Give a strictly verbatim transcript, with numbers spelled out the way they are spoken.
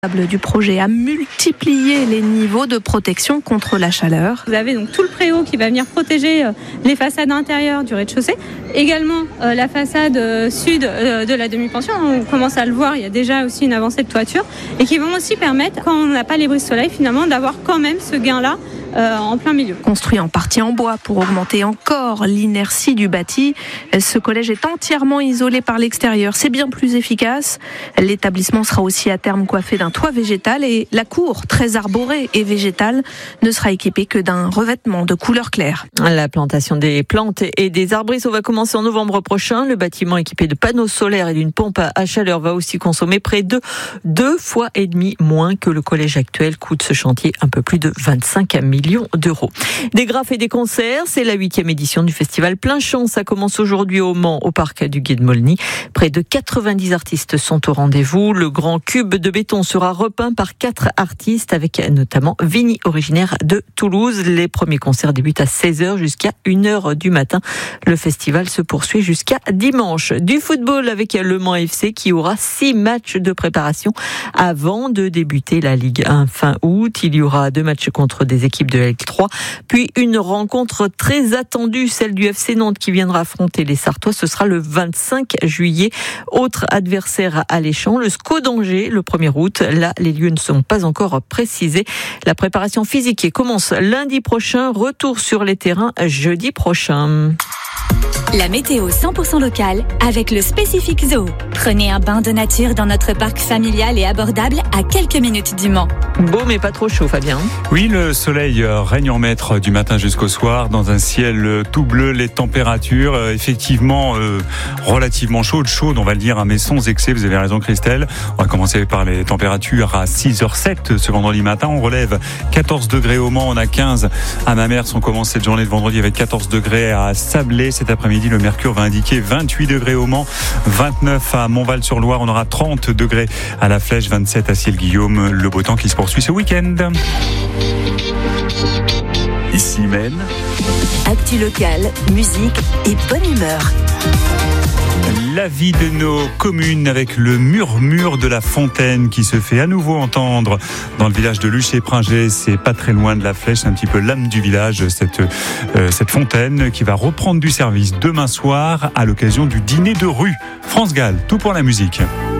Du projet a multiplié les niveaux de protection contre la chaleur. Vous avez donc tout le préau qui va venir protéger les façades intérieures du rez-de-chaussée. Également euh, la façade euh, sud euh, de la demi-pension, on commence à le voir, il y a déjà aussi une avancée de toiture et qui vont aussi permettre, quand on n'a pas les brise-soleil, finalement d'avoir quand même ce gain-là euh, en plein milieu. Construit en partie en bois pour augmenter encore l'inertie du bâti, ce collège est entièrement isolé par l'extérieur. C'est bien plus efficace. L'établissement sera aussi à terme coiffé d'un toit végétal et la cour, très arborée et végétale, ne sera équipée que d'un revêtement de couleur claire. La plantation des plantes et des arbrisseaux va commencer en novembre prochain. Le bâtiment équipé de panneaux solaires et d'une pompe à chaleur va aussi consommer près de deux fois et demi moins que le collège actuel. Coût de ce chantier un peu plus de vingt-cinq millions d'euros. Des graphes et des concerts, c'est la huitième édition du festival Plein Champ. Ça commence aujourd'hui au Mans, au parc du Gué de Molny. Près de quatre-vingt-dix artistes sont au rendez-vous. Le grand cube de béton sera repeint par quatre artistes, avec notamment Vini, originaire de Toulouse. Les premiers concerts débutent à seize heures jusqu'à une heure du matin. Le festival se poursuit jusqu'à dimanche. Du football avec Le Mans F C qui aura six matchs de préparation avant de débuter la Ligue un fin août. Il y aura deux matchs contre des équipes de L trois, puis une rencontre très attendue, celle du F C Nantes qui viendra affronter les Sartois. Ce sera le vingt-cinq juillet. Autre adversaire alléchant, le S C O d'Angers, le premier août. Là, les lieux ne sont pas encore précisés. La préparation physique commence lundi prochain. Retour sur les terrains jeudi prochain. La météo cent pour cent locale avec le Spécifique Zoo. Prenez un bain de nature dans notre parc familial et abordable à quelques minutes du Mans. Beau mais pas trop chaud, Fabien. Oui, le soleil règne en maître du matin jusqu'au soir dans un ciel tout bleu. Les températures euh, effectivement euh, relativement chaudes, chaudes on va le dire, hein, mais sans excès. Vous avez raison Christelle. On va commencer par les températures à six heures sept ce vendredi matin. On relève quatorze degrés au Mans, on a quinze à Mamers. On commence cette journée de vendredi avec quatorze degrés à Sablé. Cet après-midi, le mercure va indiquer vingt-huit degrés au Mans, vingt-neuf à Montval-sur-Loire. On aura trente degrés à La Flèche, vingt-sept à Ciel-Guillaume. Le beau temps qui se poursuit ce week-end. Ici même. Actu locale, musique et bonne humeur. La vie de nos communes avec le murmure de la fontaine qui se fait à nouveau entendre dans le village de Luché-Pringé. C'est pas très loin de La Flèche, c'est un petit peu l'âme du village, cette, euh, cette fontaine qui va reprendre du service demain soir à l'occasion du dîner de rue. France Gall, tout pour la musique.